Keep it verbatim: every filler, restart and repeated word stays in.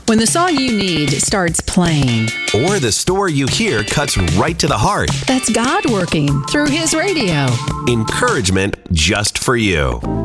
When the song you need starts playing, Or the story you hear cuts right to the heart. that's God working through His radio. Encouragement just for you.